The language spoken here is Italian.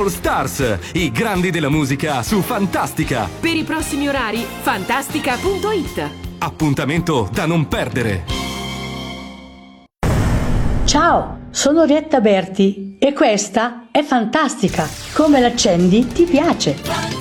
All Stars, i grandi della musica su Fantastica. Per i prossimi orari, fantastica.it. Appuntamento da non perdere. Ciao, sono Orietta Berti e questa è Fantastica. Come l'accendi ti piace.